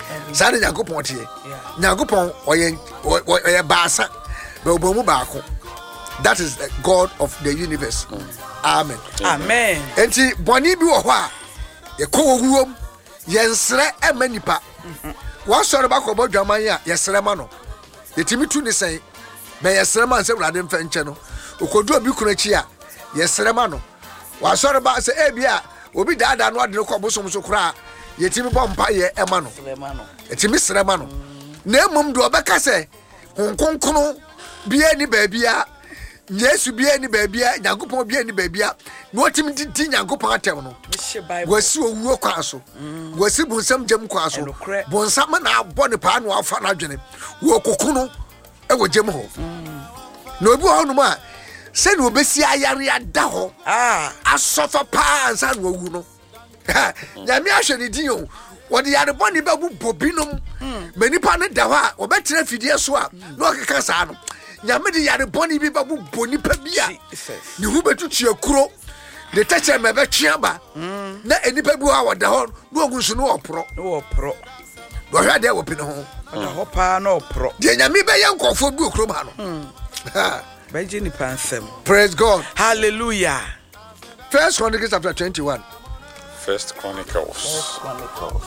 Sane Yankopon tie. Yankopon oye baasa. Be obomu baako. That is the God of the universe. Amen. Amen. Enti boni bi wo ho a ye ko owuom yensre emanipa. Wa sori ba ko bodwaman ya yesre ma no. Yetimi tu ne sen. Be yesre ma nse wrade mfa nche no. Okodu obi kunachi a yesre ma no. Wa sori ba se ebia obi daada no ade no ko bosom so kura yetimi bɔ mpa ye ema no. Yetimi sre ma no. Na emum do obeka se konkonkno bia ni baabia Yesu bia ni baabia Nyankopɔn bia ni baabia na otimi didi Nyankopɔn atem no wasi owuo kwa so wasi bonsam jam kwa so bonsam na abɔ ne pa na afa na dwene wo kokono e wo jam ho na obi ho no ma se na obesi ayare ada ho asofa pa ansa na owu no nyame ahwe ne din o wodi yare bɔne ba bu bobinom manipa ne da ho a obetre fidie so a na okeka saa no nyame de yare bɔne bi ba bu boni pa bia ne hu betutu akuro de teche me betwe aba na enipa bi wa wada ho na ogun so no opro do hwa de wo pine ho da ho pa na opro de nyame be ye nkofo bi okro ma no ba ji ni pansem. Praise God. Hallelujah. First Chronicles chapter 21. First Chronicles 21.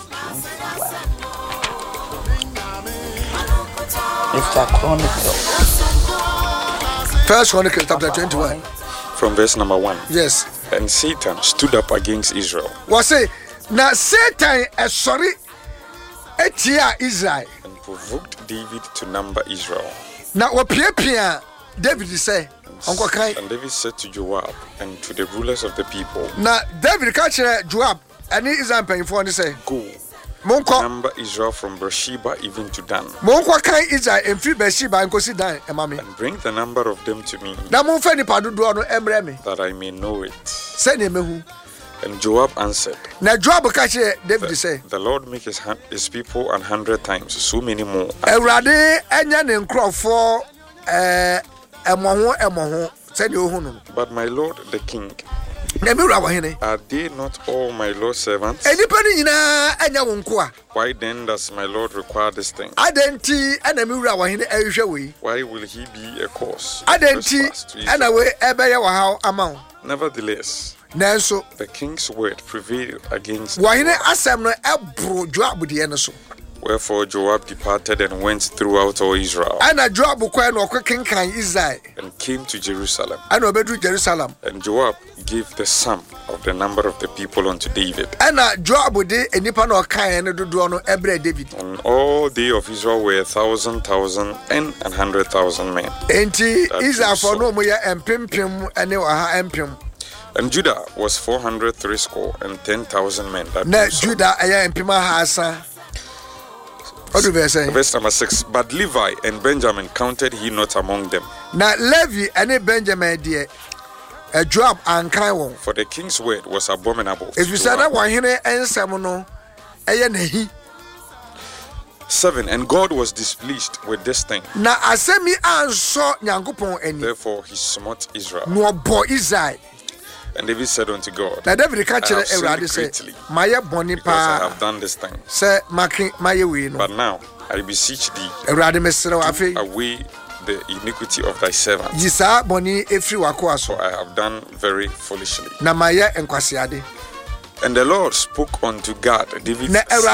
First Chronicles chapter 21. from verse number 1. Yes. And Satan stood up against Israel. Was say na Satan sorry etia Israel. And provoked David to number Israel. Na opiapia David say Uncle Kai. And David said to Joab and to the rulers of the people. Na David catch Joab and Israel paying for and say go. Monko Number Israel from Beersheba even to Dan. Monko kai Israel and free Beersheba and go sit down mami. And bring the number of them to me. Na mon fe ni padu do no emre me. That I may know it. Say ne mehu. And Joab answered. Na Joab catch David say the Lord make his people 100 times so many more. Ewrade enya ne nkrofo emoho say ne ohu no. But my Lord the king, are they not all my Lord's servants? Why then does my Lord require this thing? Why will he be a cause? Nevertheless, the king's word prevailed against wherefore Joab departed and went throughout all Israel and came to Jerusalem. And Joab gave the sum of the number of the people unto David. And all they of Israel were 1,000 and 100,000 men. And Judah was 460 and 10,000 men. Verse number 6. But Levi and Benjamin counted he not among them. Now Levi and Benjamin dear Joab and Kaiwon. For the king's word was abominable. If you said that one here and Samono 7. And God was displeased with this thing. Now asemi anso Nyankopon eni. Therefore he smote Israel. No boy Israel. And David said unto God, now David catch greatly, because I have done this thing. But now I beseech thee, away the iniquity of thy servant, for I have done very foolishly. And the Lord spoke unto Gad, David,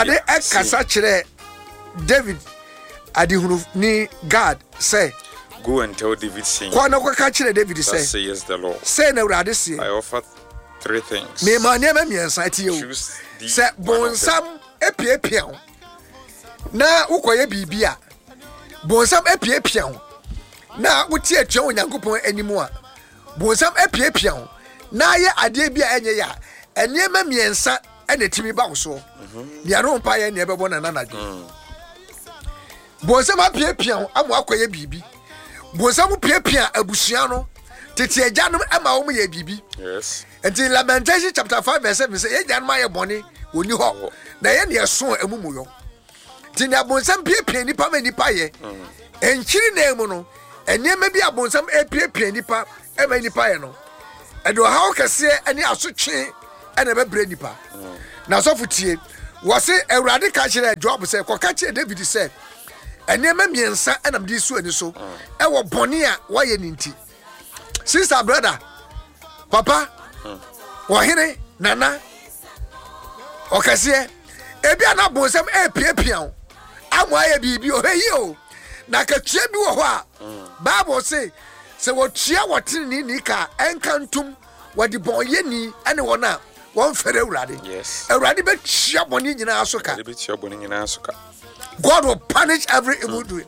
David adihunu God say, go and tell David, saying, David say, says the Lord, I offer 3 things. Choose thee one of them. Na ukoye bibia bonsam epiepia na wuti atwa onyankopon animu a bonsam epiepia na ye ade bia enye ya enema miensa ene timi ba wo so bia no mpa ye ne bebo na nanadwo bonsam apiepia amu akoye bibi bonsam piepia abusua no tete agyanom ama wo ye bibi. Yes. Until Lamentation chapter 5 verse 7 say ye gyanma ye bone oni ho na ye ne so amumu yo Tina bonsam piepia nipa ma nipa ye. Enchiri na emu no. Enema bi abonsam piepia nipa e ma nipa ye no. Edo ha okese ene asotwe ene bebre nipa. Na so futie was it a radical job? Say, Kokachi David said, and never miensa and I'm this one so. Ewa Bonia, why you ninti? Sister, brother, Papa, Wahine, Nana, Okasie, Ebiana Bonsam, Piapian. I'm why a baby or hey yo. Naka Chebu, Bible say, so what chia what in Nika, and cantum, what the boy yeni, and one now, one federal radi. Yes. A radi bet shaboning in Asuka. God will punish every evil doing.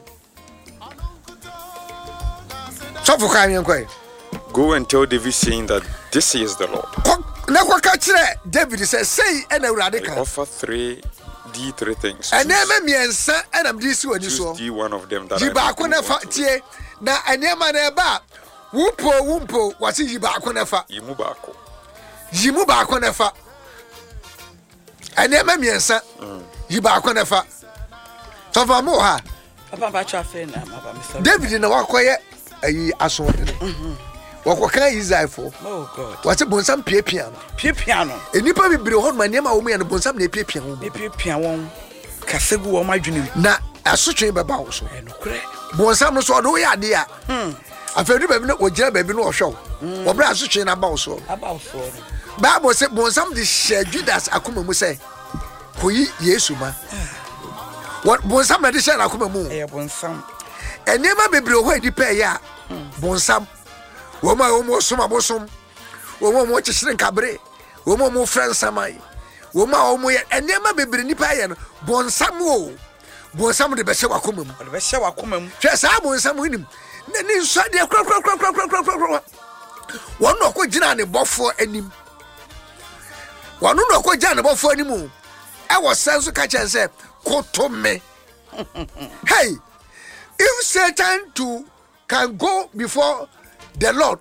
So for coming quiet. Go and tell David saying that this is the Lord. Now, David says, say, and a radical. Offer three things. And then me and son, and I'm this one. Choose one of them that Jibakuna Fatie. Now, and Yaman Eba. Wumpo, what's it Jibakuna? Yimubako. Jimubakuna. And then me and son, Jibakuna. So for more, David in the walk quiet, a assault. What can you say for? Oh God. What's a bonsam piano? Piano. And you probably be on my name, I will bonsam ne piano. Piano. Kasegu or my dream. Na a such a babouse. Bonsam so no idea. I feel you baby or jab baby no show. Or brass such an about so. About so. Bible said bonsam the share Judas Akuma say. Kui Yesuma. What bonsam edition Akuma moon? Bonsam. And never be blue the pay ya. Bonsam. Woma omo soma bosom. Woma mo chisren kabre. Woma mo friends samai. Woma omo ye enema bebre nipa ye no. Bonsam wo. Bonsam de bese wakoma mu. De bese wakoma mu. Hwe sa bonsam hinim. Na ni nso de kra. Wono ko gina ne bofo anim. Wono no ko gina ne bofo anim. E wo senso ka chen se koto me. Hey, if Satan can go before the Lord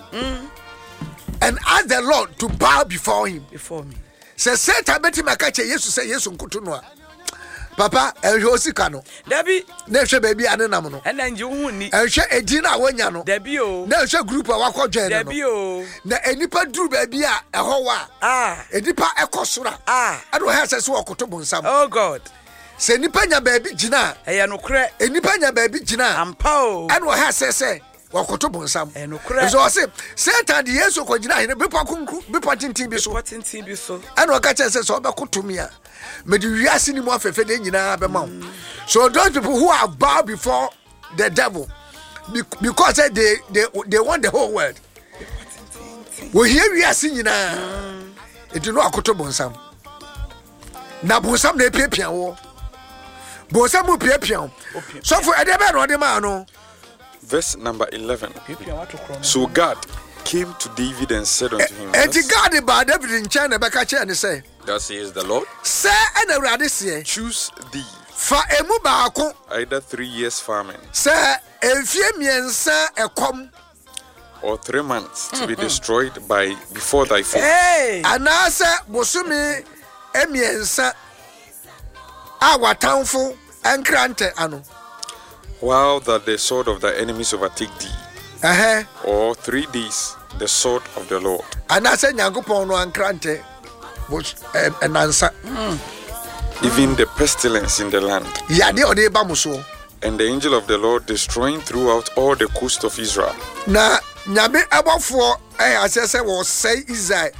and ask the Lord to bow before him. Before me. Say Satan beti makache Yesu say Yesu nkutu no. Papa ehwe kano. Dabi. Na ehwe baby ane nam no. And you huni. Ehwe edi na wonya no. Dabi o. Na ehwe group a wakɔdwen no. Dabi o. Na enipa duru baby a ɛhɔ wa. Enipa ekosora. Ado ha sɛ so wakoto bonsam. Oh God. Sɛ enipa nya baby gina. Ɛyɛ no korɛ. Enipa nya baby gina. Ampa o. Ado ha sɛ wakoto bonsam. Enokra. So I say Satan the Yesu ko gina hene bepa kunku bepa tintin bi so. Bepa tintin bi so. And waka che say so obekoto me a. Me di wiase ni mu afefe de nyina be ma. So those people who are bow before the devil because they want the whole world. We hear wiase nyina. It do no akoto bonsam. Na bonsam na epiapia wo. Bonsam mu piapia. So for edebe no de ma no. Verse number 11. So God came to David and said unto him, God about David in China, and say, thus says the Lord, say, and a radis, choose thee for a mubako, either 3 years famine, say, a few miensa a com, or 3 months to be destroyed before thy foot. Hey, and I say, Bosumi, a miensa, our townful and grante anu. While that the sword of the enemies overtake thee, or 3 days the sword of the Lord. And I said, Yankupon and Krante was an answer. Even the pestilence in the land. And the angel of the Lord destroying throughout all the coast of Israel. Now, Nabi about 4, I said, was say Israel.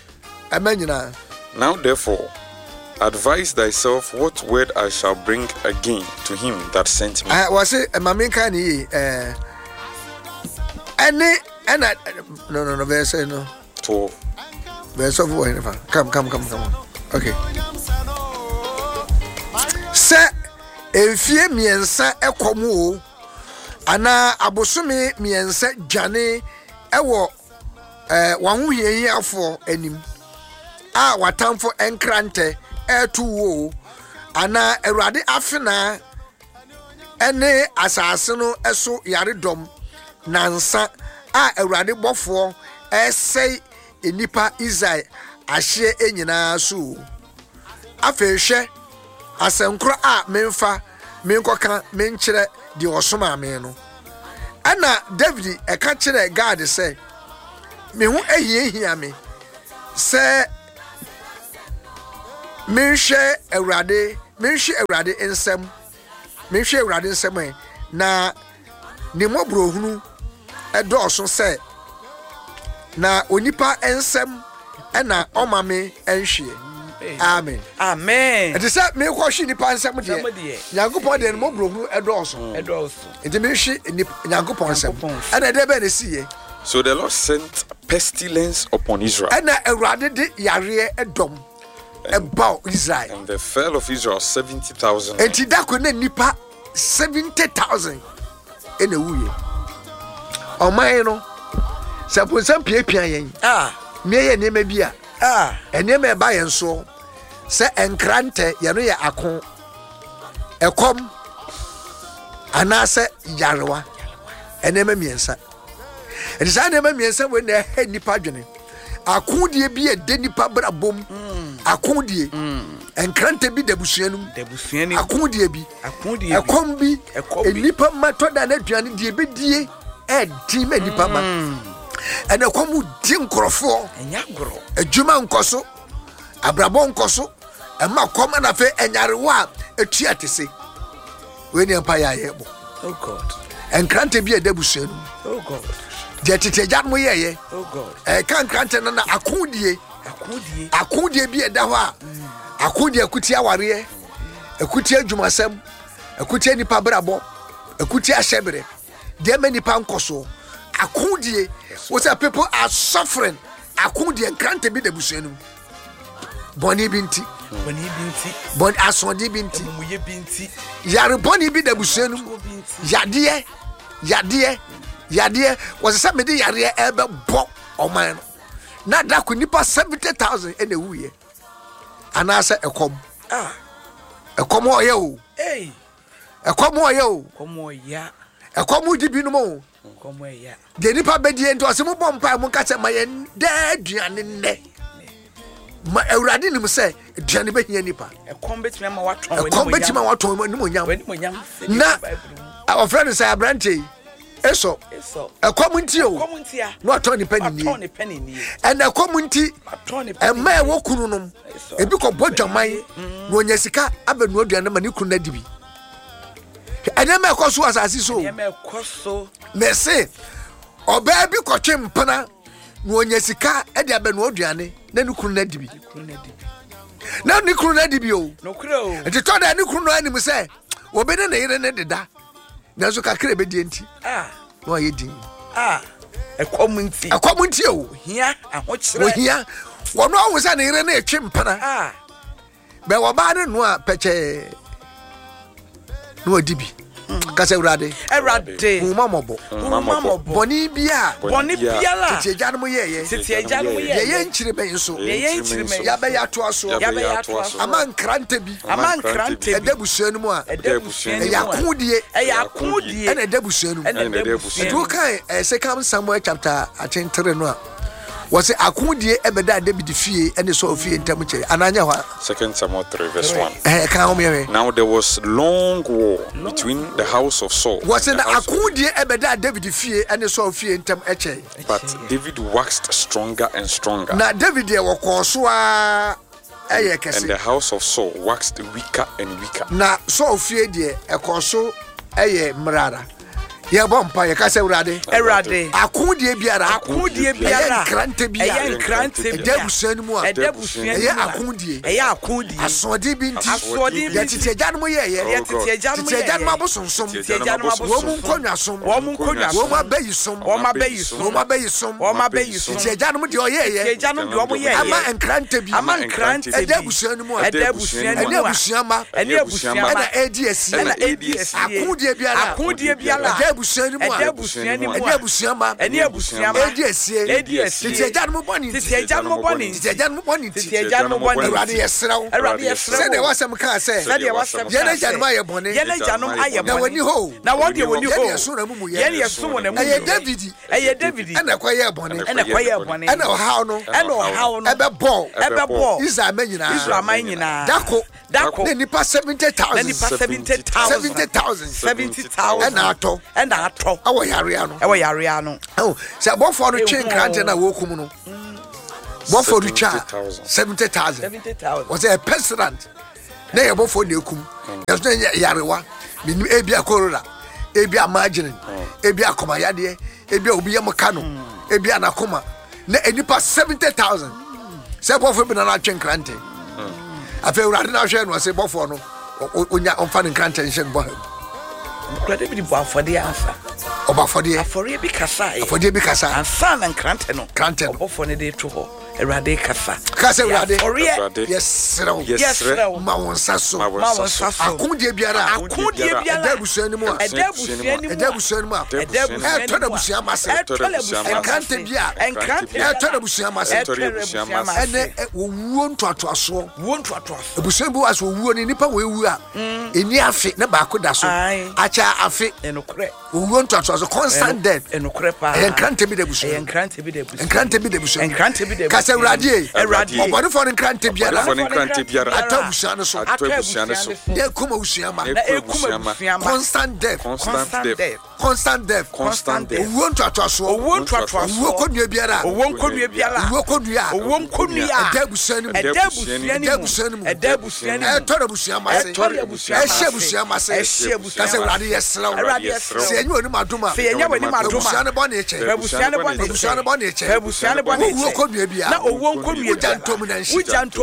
Now, therefore, advise thyself what word I shall bring again to him that sent me. Was it a Maminkani? No, verse no. 12. Verse of whatever. Come. Okay. Sir, if ye miensa ekomu, ana abosumi miensa jane ewo wahu ye afo anim. Watamfo enkrante etuwo ana Awurade afena ene asase no eso yaredom nansa Awurade bofo esei enipa Israel ahye enyina so afehwe asenkro memfa menkoka menkyere de osoma me no ana David eka kyere God say me hu ehihia me say menhwe awurade nsɛm na ne mɔbrohunu ɛdɔɔso sɛ na onipa nsɛm ɛna ɔma me ɛnhwe amen ɛte sɛ mekɔhwe nipa nsɛm deɛ nyankopɔn deɛ ne mɔbrohunu ɛdɔɔso nti menhwe nyankopɔn nsɛm ɛna ɛdɛ bɛɛ ne siiɛ. So the Lord sent pestilence upon Israel. And the fell of Israel 70,000. And Tidakune nipa 70,000 in a wee. Oh my no. Sapon some piapian. Near Nemebia. And Neme by and so. Say enkrante yanoya akon. A com. Anasa Yarwa. And Neme miensa. And it's never means when they had nipa journey. I could be a denipa brabom. I could and can't be the Busianum. I could be a combi, a nipa matter than a journey, dear biddy, and team and nipama. And a comu dim crofo, a Juman coso, a brabon coso, a more common affair and Yarwa, a chiatisi. When the empire, oh God, and can't be a debusian, oh God. Jetite jadmo ye oh God kan krante na akudie bi eda ho a akudie akutia ware akutia dwumasem akutia nipa brabo akutia hyebere de ma nipa nkoso akudie what people are suffering akudie krante bi da busuanu boni binti bon asodi binti yare boni bi da busuanu yade was a mede yare ebe bo oman na da ko nipa 70,000 ene wuye anasa ekom ekom oye o ekom oye o ekom di binu mo ekom oye de nipa bedie nto asemo bompa mo kache maye da aduane nne ma awurade nim se aduane behia nipa ekom betima ma waton ni mo nyam na our friend say abrante eso a community no turn penny and a community a man wokunu no e bi ko bodwaman no nya sika abenu aduane ma ne kunu na dibi anya me koso asasi so me say oba bi ko twempana no nya sika e de abenu aduane na ne kunu na dibi na ne kunu na dibi o no kuro e to da ne kunu anim say obi ne yire ne deda nazo kakra be die nti no ye din ekomunti o hia ahokyere hia wono awusa ne yire na etwempana be wo ba ne no a peche no dibi kase urade umamobo boni bia la tiejanum ye ye nchire be nso ya be ya to aso aman krante bi edebusuanum a yakudie ene edebusuanum edu kan second Samuel chapter 3 no a was akudie ebeda David fie ene so fie ntam che ananya hwa 2 Samuel 3 verse 1. Now there was long war between the house of Saul. Was in akudie ebeda David fie ene so fie ntam eche. But David waxed stronger and stronger. Na David e wo so a and the house of Saul waxed weaker and weaker. Na so fie de e koso mrara. Ya bompa ya kase urade akudie biara krante biara debusuan mu a akudie asode binti ya titejan mu ye titejan mu abosonsom wo mu konwasom wo mu abayisom titejan mu de oye ama enkrante bi debusuan mu a debusuama na ADS akudie biara busuani radi yesraw said there was some can say yene janum aye bone na woni ho yene yeso na mu David na kwaye bone na how no ebe Israel manyina dako ne nipa 70,000 and ato awo yare ano oh se abofo no twen krante na wokum no What for Richard? 70,000. Was a president. Nay above for the kum. There's no Yarewa. Ebia Corona. Ebia Margin. Ebia Comayadi. Ebia Ubia Macano. Ebia Nakuma. Ne pass 70,000. Sabo for banana chain cranty. I feel rather now share was a buffalo. Unya on fan and cantation boy. Incredibly for the answer. Oba for the Bicasa. For the Bicasa. And son and Cranteno. Cranteno. For the day to Erade Casa. Casa Rade. Yes, sir. Yes, Mawon Sasso. Mawon Sasso. Akundi Biara. Akundi Biara. Debussy anymore. A Debussy anymore. A Debussy Tonabusiamas. And Cantebia. And Cantabusiamas. And won't to us. Won't to us. Busembo as we won in Nipa we were. In your feet, Nabako Dasso. Acha Afi. And won't to us a constant death. And Crepa. And Cantabi Debussy. And Cantabi Debussy. And Cantabi Debussy. And Cantabi Debussy. Eradi, Oba for Nkrante Biara. Atobusano so. Ye kuma usiama. Constant death. Constant death. Won't to us. Won't to us. Won't to Biara. Won't to Biara. Won't to Biara. Won't to Biara. Debusiani. Debusiani. Debusiani. Torabusiama. Eshebusiama. Kase Eradi yesra. Se enyo ni maduma. Se enyo ni maduma. Debusiani boni eche. Debusiani boni eche. Debusiani boni eche. Won't to Biara. Na owon komi ujantomnensi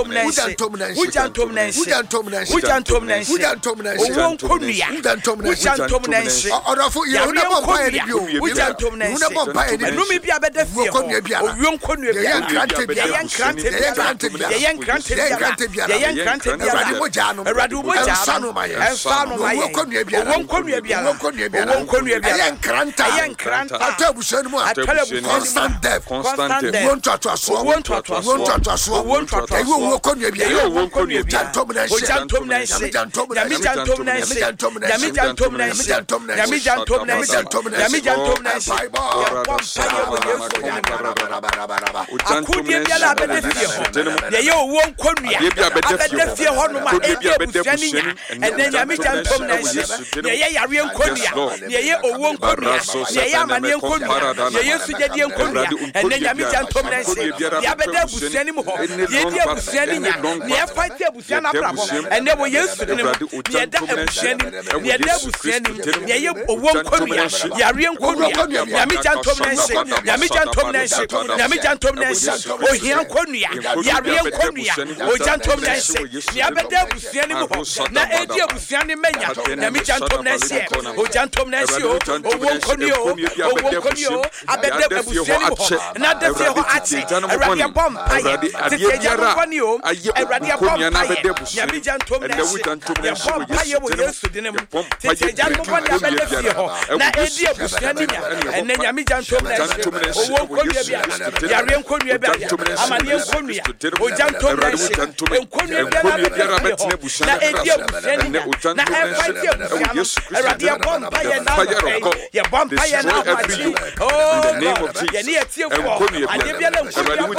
owon konuya ujantomnensi orofo ye una bomba ye bio ujantomnensi una bomba ye enu mi bia bede fie owon konuya bia yankrante bia eradi moja no ensano maye owon konuya bia yankranta atabushanu mu constant death won't to us. Won't to us. Won't Yabede busiani mo yedi busiani nya ne fight busiani abrabo ene wo yesu ne yeda busiani yeda busiani ne ye owon konuya yare konuya yami jantom nense ohian konuya yare konuya o jantom nense yabede busiani mo na edi busiani menya yami jantom nense o jantom nense owon konuya abede busiani mo na de fe ho ati Eradi bomb aye tetiara eradi bomb aye yabi jantom na bomb aye wo yesu dinem tetiara bomb na bele fie ho na edi ebusuani nya enne yabi jantom na owo konua bia yare konua bia amane konua o jantom na konua bia na betine busuani na edi ebusuani na fight ebusuani eradi bomb aye na ya bomb aye na abachi oh yani etie ko ade bia na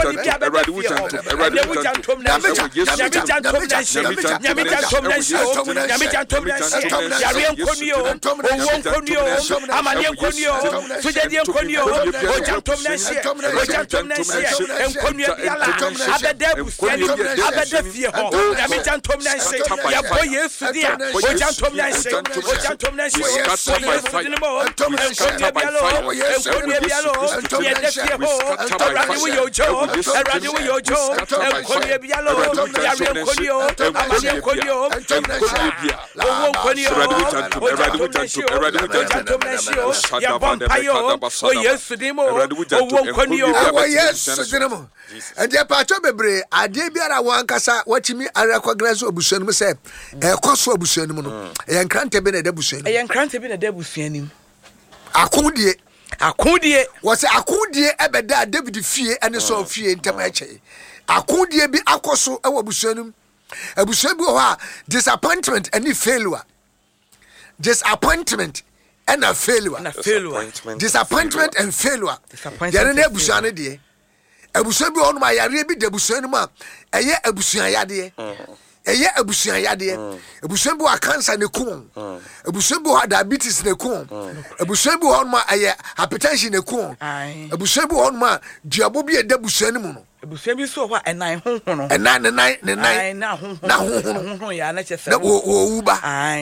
Eradi wo yojo enkonye bialo yare enkonyo amane enkonyo owon enkonyo eradi wo janto ya bompayo o yesu dimo owon enkonyo o yesu dimo ende pacho bebre ade biara wankasa watimi recognize obusuanim se ekoso obusuanim no yenkrante be na da busuanim yenkrante be na da busuanim akudie wose akudie ebeda David fie ene so fie ntemache akudie bi akoso ewo busuanum abusuan bi ho a disappointment and failure disappointment and failure disappointment and failure yare na abusuan de abusuan bi ho no ma yare bi de abusuan ma eye abusuan yade eye abusuan yade abusuan bi wa cancer ne ku abusuan bi wa diabetes ne ku abusuan bi wa ma eye hypertension ne ku abusuan bi wa ma diabo bi eda abusuan mu no abusuan bi so ho enan honhon no enan na honhon ya na chese na wo uba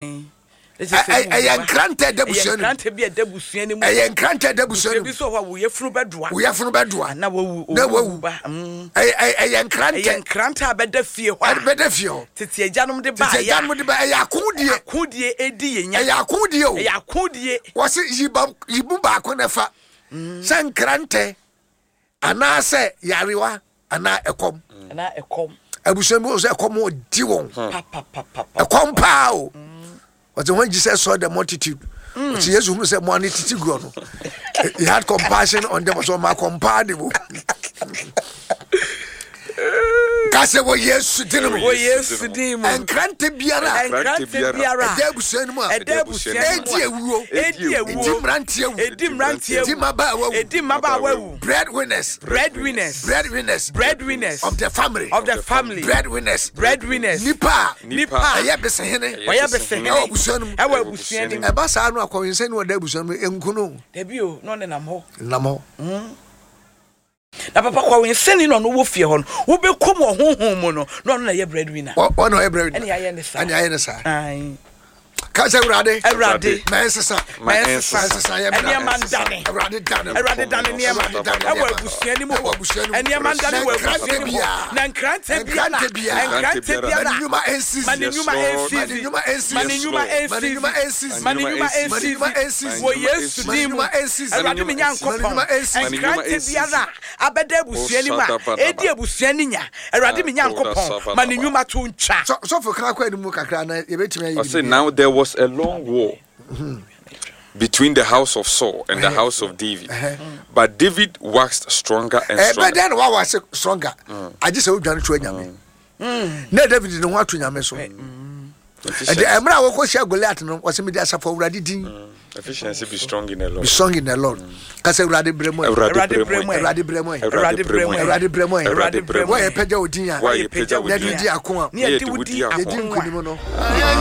ayen krante da busuan krante bi da busuan mu ayen krante da busuan bi so ho wo yefunu bedoa na wo ba ayen krante abeda fie ho tete ajanom de ba ya akodie edi yenya ya akodie o ya akodie wo se yibu ba ko na fa san krante ana se yarewa ana ekom abusuan bi o se ekom o di won ekom pa o But when Jesus saw the multitude, Jesus who said money titi grono. He had compassion on them, so my comparable. Kase wo Yesu dinu. En krante biara. Edebu senuma. Edi ewu. Edi maba. Breadwinners. Of the family. Breadwinners. Nipa. Aya besehene. Ewa busuani. Eba sa anu akwense ni oda busuani enkuno. Debio no ne nam ho. Na papa kwa wenseni no wo fie ho no wo be kom honhom mu no na ye breadwinner o no ye breadwinner ani aye ne sa ai Kasa Urade. Maesesa ya eni mandane. Urade dane ni ema. Ewa abusuani mu. Eni mandane wa abusuani mu. Na nkrante bia na. Manuma ensis. Wo Yesu dimu. Urade me nyankopon. Nkrante bia na. Abeda abusuani ma. Edi abusuani nya. Urade me nyankopon. Manuma to ncha. So for kra kwa enimu kakra na ye betime ayi. I say now there was a long war between the house of Saul and the house of David. But David waxed stronger and stronger. But then what was stronger? I just said John to nyame. Na David didn't want to nyame so. And the Emra wo ko share Goliath no was me dey asafo Urade din. Efficiency be strong in the Lord. Be strong in the Lord. Kase Urade bremo. Why peja odin a. Na di akon a. Na di nkuni mo no.